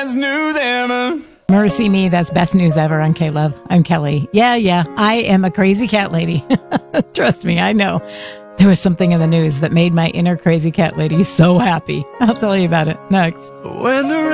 best news ever. Mercy me, that's best news ever on K-Love. I'm Kelly. Yeah, I am a crazy cat lady. Trust me, I know. There was something in the news that made my inner crazy cat lady so happy. I'll tell you about it next. When the